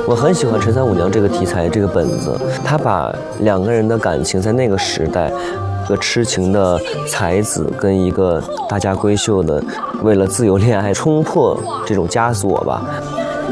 我很喜欢陈三五娘这个题材，这个本子，他把两个人的感情在那个时代，一个痴情的才子跟一个大家闺秀的，为了自由恋爱冲破这种枷锁吧，